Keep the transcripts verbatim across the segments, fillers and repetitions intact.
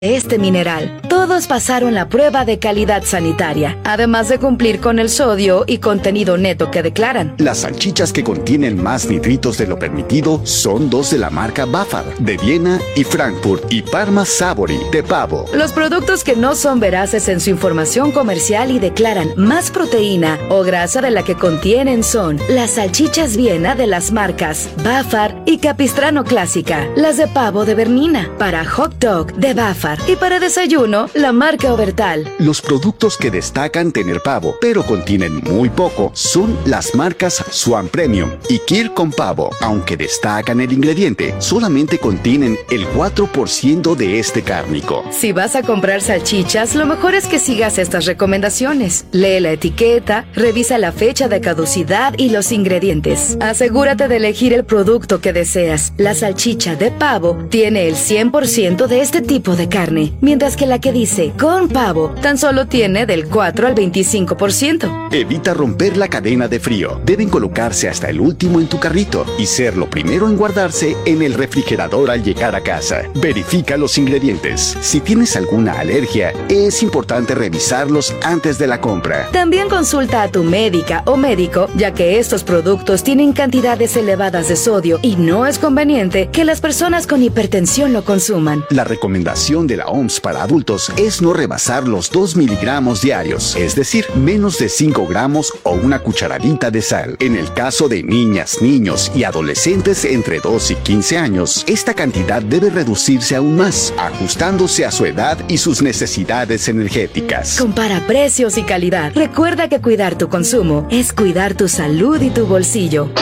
Este mineral. Todos pasaron la prueba de calidad sanitaria, además de cumplir con el sodio y contenido neto que declaran. Las salchichas que contienen más nitritos de lo permitido son dos de la marca Bafar, de Viena y Frankfurt, y Parma Savory, de pavo. Los productos que no son veraces en su información comercial y declaran más proteína o grasa de la que contienen son las salchichas Viena de las marcas Bafar y Capistrano Clásica, las de pavo de Bernina, para hot dog de Bafar, y para desayuno, la marca Obertal. Los productos que destacan tener pavo, pero contienen muy poco, son las marcas Swan Premium y Kir con pavo. Aunque destacan el ingrediente, solamente contienen el cuatro por ciento de este cárnico. Si vas a comprar salchichas, lo mejor es que sigas estas recomendaciones. Lee la etiqueta, revisa la fecha de caducidad y los ingredientes. Asegúrate de elegir el producto que deseas. La salchicha de pavo tiene el cien por ciento de este tipo de carne, mientras que la que dice con pavo tan solo tiene del cuatro al veinticinco por ciento. Evita romper la cadena de frío. Deben colocarse hasta el último en tu carrito y ser lo primero en guardarse en el refrigerador al llegar a casa. Verifica los ingredientes. Si tienes alguna alergia, es importante revisarlos antes de la compra. También consulta a tu médica o médico, ya que estos productos tienen cantidades elevadas de sodio y no es conveniente que las personas con hipertensión lo consuman. La recomendación de la O M S para adultos es no rebasar los dos miligramos diarios, es decir, menos de cinco gramos o una cucharadita de sal. En el caso de niñas, niños y adolescentes entre dos y quince años, esta cantidad debe reducirse aún más, ajustándose a su edad y sus necesidades energéticas. Compara precios y calidad. Recuerda que cuidar tu consumo es cuidar tu salud y tu bolsillo.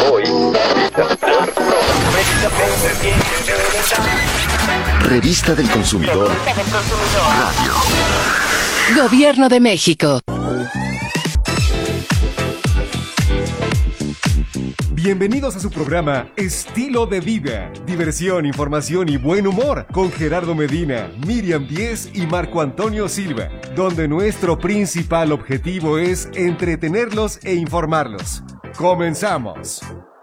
Revista del Consumidor Radio. Gobierno de México. Bienvenidos a su programa Estilo de Vida, diversión, información y buen humor con Gerardo Medina, Miriam Díez y Marco Antonio Silva, donde nuestro principal objetivo es entretenerlos e informarlos. ¡Comenzamos!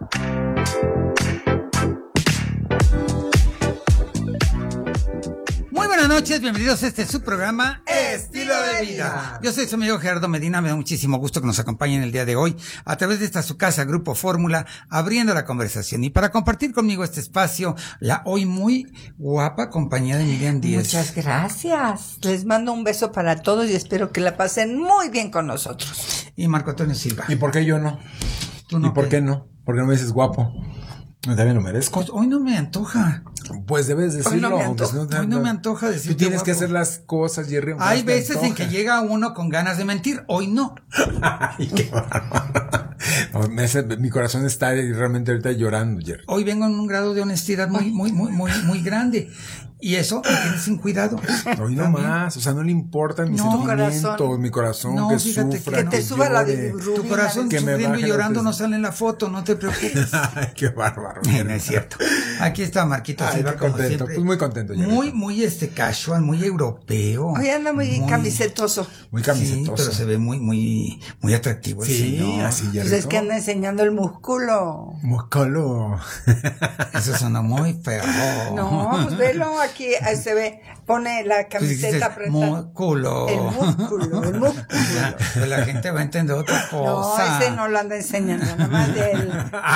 Muy buenas noches, bienvenidos a este su programa Estilo de Vida. Yo soy su amigo Gerardo Medina, me da muchísimo gusto que nos acompañen el día de hoy a través de esta su casa, Grupo Fórmula, abriendo la conversación. Y para compartir conmigo este espacio, la hoy muy guapa compañía de Miriam Díez. Muchas gracias. Les mando un beso para todos y espero que la pasen muy bien con nosotros. Y Marco Antonio Silva. ¿Y por qué yo no? ¿Tú no ¿Y por qué? qué no? ¿Por qué no me dices guapo? También lo merezco. Pues hoy no me antoja. Pues debes decirlo. Hoy no me antoja, pues no, hoy no me antoja decirte Tú tienes guapo. que hacer las cosas, Jerry. Hay más te veces en antoja. que llega uno con ganas de mentir, hoy no. Ay, qué bárbaro. No, me hace- mi corazón está realmente ahorita llorando, Jerry. Hoy vengo en un grado de honestidad muy, muy, muy, muy, muy grande. Y eso me tienes sin cuidado. Hoy no También. más, o sea, no le importan mis No, sentimientos, corazón. mi corazón, No, que fíjate sufra, que te suba la llore. bilirrubina. Tu corazón Que me sufriendo baje y la llorando no autoestima. sale en la foto, no te preocupes. Ay, qué bárbaro. Eh, no es cierto. Aquí está Marquito Ay, Silva, qué como contento. siempre. Pues muy contento, Jerry. Muy, muy este casual, muy europeo. Hoy anda muy, camisetoso. Muy Sí, camisetoso. pero se ve muy, muy, muy atractivo el Sí, señor. así, Jerry. Pues es que anda enseñando el músculo. Muscolo. Eso suena muy feo. No, pues velo aquí, ahí se ve. Pone la Pues dijiste, camiseta apretada. músculo. El músculo, el músculo. Pues la gente va a entender otra No, cosa. ese no lo anda enseñando, nada más de él.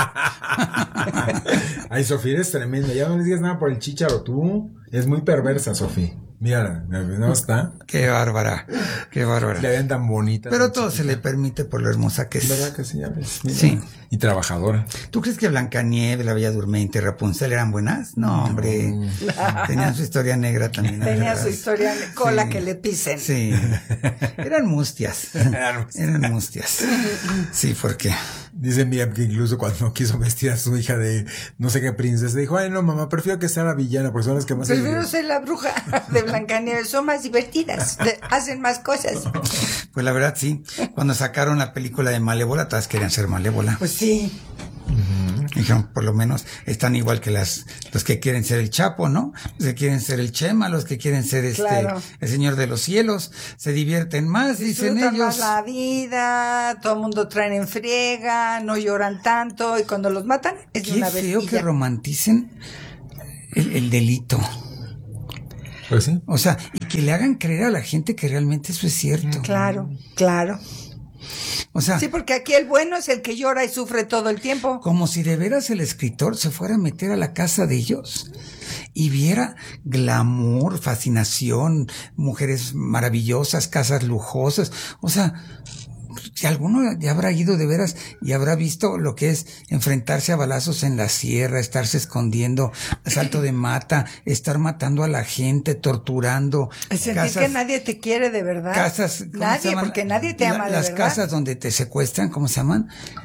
Ay, Sofía, eres tremenda. Ya no le digas nada por el chícharo, tú. Es muy perversa, Sofía. Mira, no está. Qué bárbara, qué bárbara. Le ven tan bonita. Pero tan todo se chiquita. le permite por lo hermosa que es. ¿Verdad que sí? Ya ves. Mira. Sí. Y trabajadora. ¿Tú crees que Blancanieves, La Bella Durmiente y Rapunzel eran buenas? No, hombre. Tenían su historia negra también. Tenía atrás. su historia de cola Sí. que le pisen. Sí. Eran mustias. Eran mustias. Eran mustias. Sí, porque Dice Miriam que incluso cuando quiso vestir a su hija de no sé qué princesa, dijo, ay no mamá, prefiero que sea la villana, porque son las que más... Prefiero ser la bruja de Blancanieves, son más divertidas, de- hacen más cosas. pues la verdad sí, cuando sacaron la película de Malévola, todas querían ser Malévola. Pues sí. Dijeron, por lo menos están igual que las los que quieren ser el Chapo, ¿no? Los que quieren ser el Chema, los que quieren ser este Claro. el Señor de los Cielos, se divierten más, dicen Disfrutan ellos. más la vida, todo el mundo traen en friega, no lloran tanto y cuando los matan es de Qué una vez feo y que ya. romanticen el, el delito. Pues sí. O sea, y que le hagan creer a la gente que realmente eso es cierto. Claro, claro. O sea, sí, porque aquí el bueno es el que llora y sufre todo el tiempo. como si de veras el escritor se fuera a meter a la casa de ellos y viera glamour, fascinación, mujeres maravillosas, casas lujosas. O sea, si alguno ya habrá ido de veras y habrá visto lo que es enfrentarse a balazos en la sierra, estarse escondiendo, asalto de mata, estar matando a la gente, torturando. Sentir casas, que nadie te quiere de verdad. Casas, ¿cómo se nadie, llaman? porque nadie te La- ama de Las verdad. casas donde te secuestran, ¿cómo se llaman?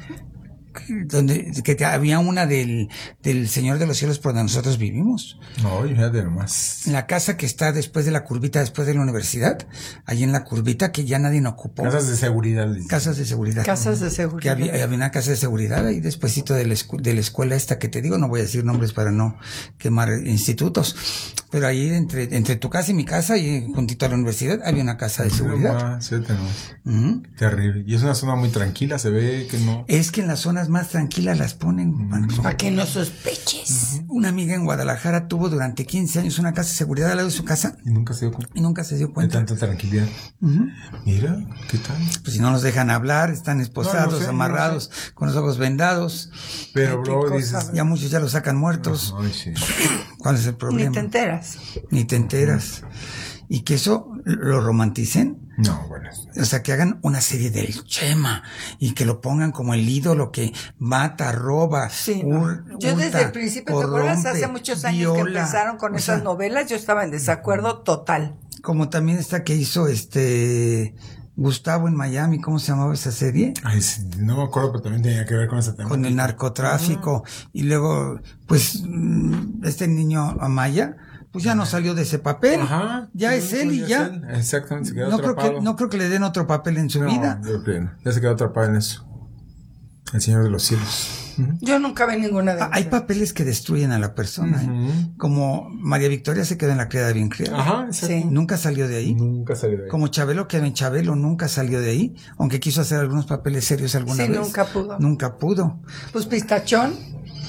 Donde que te- había una del del Señor de los Cielos por donde nosotros vivimos. No, fíjate nomás. La casa que está después de la curvita, después de la universidad, ahí en la curvita que ya nadie no ocupó. Casas de seguridad. dice. Casas de seguridad. Casas de Que seguridad. había, había una casa de seguridad ahí despuesito de la, escu- de la escuela esta que te digo, no voy a decir nombres para no quemar institutos, pero ahí entre, entre tu casa y mi casa y juntito a la universidad había una casa de seguridad. Ah, sí, tenemos. Ujú. Terrible. Y es una zona muy tranquila, se ve que no. Es que en las zonas más tranquilas las ponen. Para que no sospeches. Una amiga en Guadalajara tuvo durante quince años una casa de seguridad al lado de su casa Y nunca se dio cuenta y nunca se dio de cuenta. tanta tranquilidad. Ujú. Mira, ¿qué tal? Pues si no nos dejan hablar, están esposados, No, no sé, amarrados, con los ojos vendados. Pero Qué luego cosa, dices. Ya muchos ya los sacan muertos. Ay, sí. ¿Cuál es el Ni problema? te enteras. Ni te enteras. Y que eso lo romanticen. No, bueno. O sea, que hagan una serie del Chema y que lo pongan como el ídolo que mata, roba, Sí, no. hur- Yo desde hurta, el principio, ¿te acuerdas? corrompe, Hace muchos años que viola. empezaron con O esas sea, novelas, yo estaba en desacuerdo total. como también esta que hizo este Gustavo en Miami, ¿cómo se llamaba esa serie? Ay, sí, no me acuerdo, pero también tenía que ver con ese tema. Con el narcotráfico. Y luego, pues, mm, este niño Amaya, pues ya no salió de ese papel. Ajá. Ya es él y ya. es él. Exactamente, se quedó No creo, atrapado. que, no creo que le den otro papel en su No, vida. yo creo que no. Ya se quedó atrapado en eso. El Señor de los Cielos. Ujú. Yo nunca vi ninguna de Ah, Hay esas. papeles que destruyen a la persona, ¿eh? Ujú. Como María Victoria se quedó en La criada bien criada. Ajá, exacto. Sí. Nunca salió de ahí. Nunca salió de ahí. Como Chabelo quedó en Chabelo, nunca salió de ahí. Aunque quiso hacer algunos papeles serios alguna Sí, vez. nunca pudo. Nunca pudo. Pues Pistachón,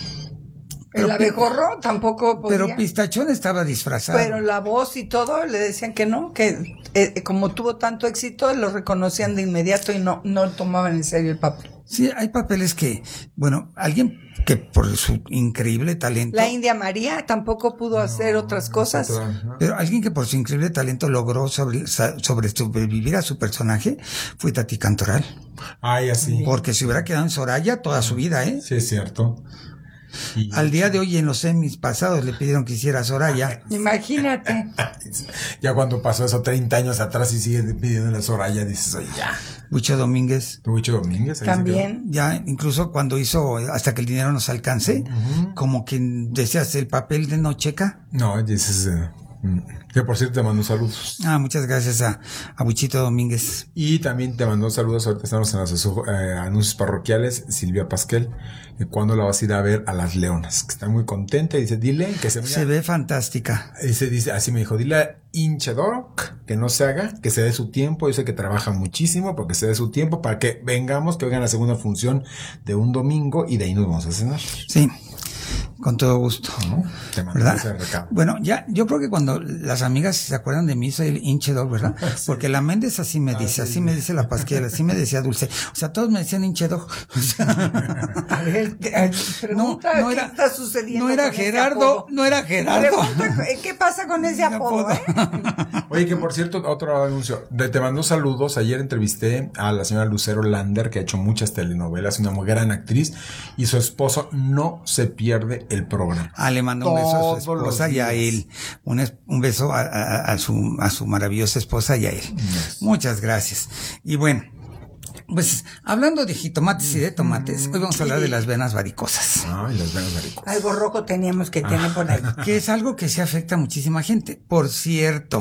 Pero el abejorro tampoco podía. Pero Pistachón estaba disfrazado. Pero la voz y todo le decían que no, que eh, como tuvo tanto éxito, lo reconocían de inmediato y no, no tomaban en serio el papel. Sí, hay papeles que, bueno, alguien que por su increíble talento, La India María tampoco pudo hacer otras cosas. pero alguien que por su increíble talento logró sobre, sa- sobre sobrevivir a su personaje fue Tati Cantoral. Ay, así. Porque se hubiera quedado en Soraya toda su vida, ¿eh? Sí, es cierto. Y- Al día de hoy en los semis pasados le pidieron que hiciera Soraya. Imagínate. Ya cuando pasó eso treinta años atrás y sigue pidiendo la Soraya, dices, oye, ya. Huicho Domínguez. Huicho Domínguez. ahí se También. Ya, incluso cuando hizo Hasta que el dinero nos alcance, como que decías el papel de Nocheca. quedó. No, dices, eh, mm, que por cierto te mando saludos. Ah, muchas gracias a, a Huichito Domínguez. Y también te mandó saludos, ahorita estamos en los asu- eh, anuncios parroquiales, Silvia Pasquel, que cuando la vas a ir a ver a Las Leonas, que está muy contenta y dice, dile que se vaya. Se ve fantástica. Dice, dice, así me dijo, dile a Inchedok que no se haga, que se dé su tiempo. Yo sé que trabaja muchísimo, porque se dé su tiempo para que vengamos, que vengan a la segunda función de un domingo y de ahí nos vamos a cenar. Sí, con todo gusto. ¿No? Te mando ese ¿Verdad? recado. Bueno, ya, yo creo que cuando las amigas se acuerdan de mí, soy el hinche dog, ¿verdad? Porque la Méndez así me dice, así me dice la Pasquel, así me decía Dulce. O sea, todos me decían hinche dog. O sea, A ver, eh, pregunta no, no qué era, está sucediendo. no era con ese Gerardo, apodo. no era Gerardo. Pregunta, eh, ¿qué pasa con ese apodo, eh? Oye, que por cierto, otro anuncio. De- Te mando saludos. Ayer entrevisté a la señora Lucero Lander, que ha hecho muchas telenovelas, una muy gran actriz, y su esposo no se pierde el programa. Ah, le mando un beso a su Todos los esposa y a días. él. Un, es- un beso a, a- a su, a su maravillosa esposa y a él. Muchas gracias. Y bueno, pues hablando de jitomates y de tomates, hoy vamos a hablar de las venas varicosas, Ay, las venas varicosas. Algo rojo teníamos que tener por ahí. que es algo que se afecta a muchísima gente. Por cierto,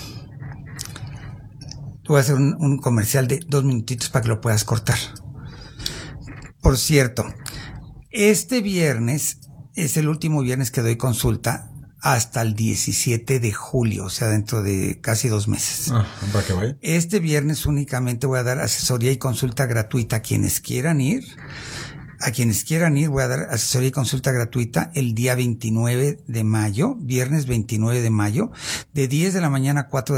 voy a hacer un, un comercial de dos minutitos para que lo puedas cortar. Por cierto, este viernes es el último viernes que doy consulta hasta el diecisiete de julio, o sea, dentro de casi dos meses. Ah, para que vaya. Este viernes únicamente voy a dar asesoría y consulta gratuita a quienes quieran ir A quienes quieran ir, voy a dar asesoría y consulta gratuita el día veintinueve de mayo, viernes veintinueve de mayo, de diez de la mañana a cuatro de